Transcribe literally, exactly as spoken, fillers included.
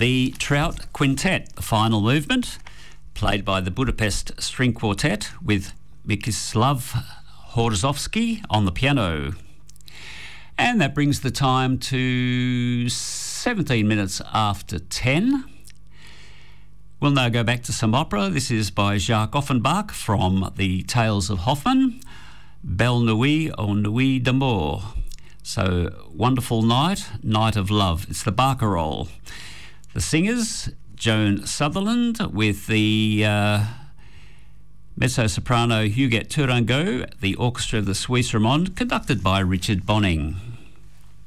The Trout Quintet, the final movement, played by the Budapest String Quartet with Mikislav Horozovsky on the piano. And that brings the time to seventeen minutes after ten. We'll now go back to some opera. This is by Jacques Offenbach from the Tales of Hoffmann, Belle Nuit or Nuit d'amour. So, Wonderful Night, Night of Love. It's the Barcarolle. The singers, Joan Sutherland with the uh, mezzo-soprano Huguette Tourangeau, the orchestra of the Suisse Romande, conducted by Richard Bonning.